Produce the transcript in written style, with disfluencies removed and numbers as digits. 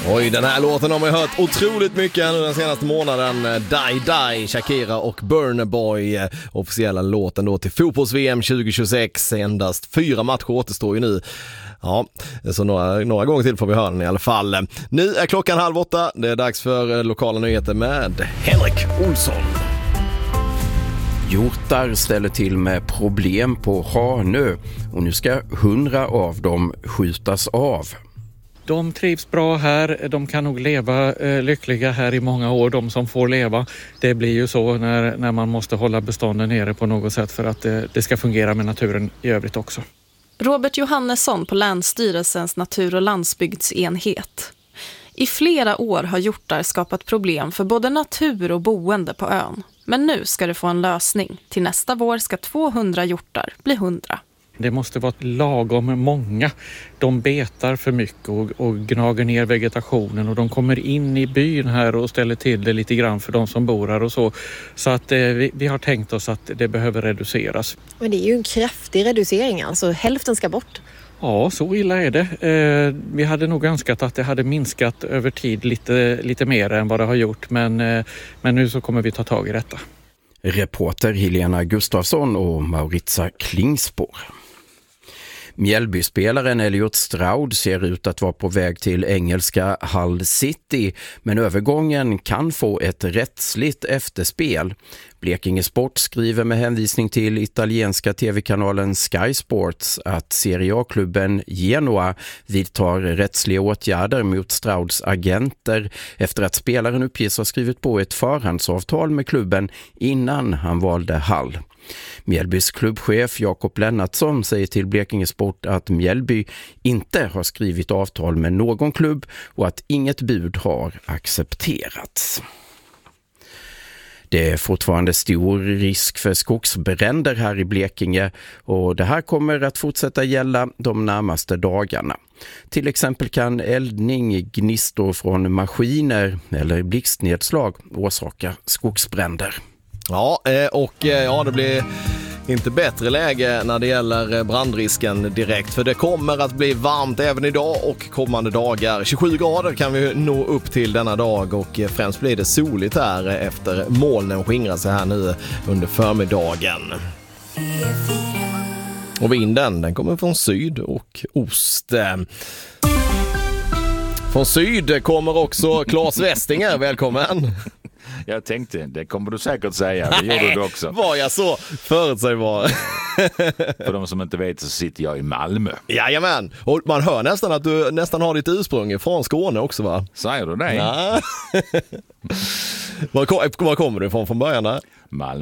Oj, den här låten har man hört otroligt mycket nu den senaste månaden. Die Die, Shakira och Burna Boy. Officiella låten då till fotbolls-VM 2026. Endast 4 matcher återstår ju nu. Ja, så några gånger till får vi höra den i alla fall. Nu är klockan 7:30. Det är dags för lokala nyheter med Henrik Olsson. Hjortar ställer till med problem på Hanö och nu ska 100 av dem skjutas av. De trivs bra här, de kan nog leva lyckliga här i många år, de som får leva. Det blir ju så när man måste hålla bestånden nere på något sätt för att det ska fungera med naturen i övrigt också. Robert Johannesson på Länsstyrelsens natur- och landsbygdsenhet. I flera år har hjortar skapat problem för både natur och boende på ön. Men nu ska det få en lösning. Till nästa vår ska 200 hjortar bli 100. Det måste vara lagom många. De betar för mycket och gnager ner vegetationen och de kommer in i byn här och ställer till det lite grann för de som bor här och så. Så att vi har tänkt oss att det behöver reduceras. Men det är ju en kraftig reducering, alltså hälften ska bort. Ja, så illa är det. Vi hade nog önskat att det hade minskat över tid lite mer än vad det har gjort. Men nu så kommer vi ta tag i detta. Reporter Helena Gustafsson och Mauritia Klingspor. Mjällbyspelaren Elliot Stroud ser ut att vara på väg till engelska Hull City, men övergången kan få ett rättsligt efterspel. Blekinge Sport skriver med hänvisning till italienska tv-kanalen Sky Sports att Serie A-klubben Genoa vidtar rättsliga åtgärder mot Strouds agenter efter att spelaren uppges ha skrivit på ett förhandsavtal med klubben innan han valde Hull. Mjällbys klubbchef Jakob Lennartsson säger till Blekinge Sport att Mjällby inte har skrivit avtal med någon klubb och att inget bud har accepterats. Det är fortfarande stor risk för skogsbränder här i Blekinge och det här kommer att fortsätta gälla de närmaste dagarna. Till exempel kan eldning, gnistor från maskiner eller blixtnedslag orsaka skogsbränder. Ja, och det blir inte bättre läge när det gäller brandrisken direkt, för det kommer att bli varmt även idag och kommande dagar. 27 grader kan vi nå upp till denna dag och främst blir det soligt här efter molnen skingrar sig här nu under förmiddagen. Och vinden, den kommer från syd och ost. Från syd kommer också Claes Westinger, välkommen! Jag tänkte, det kommer du säkert säga. Det gjorde du också. Var jag så förutsägbar? För de som inte vet så sitter jag i Malmö. Jajamän, och man hör nästan att du nästan har ditt ursprung från Skåne också, va? Säger du det? Ja. Var kommer du ifrån början där? Malmö.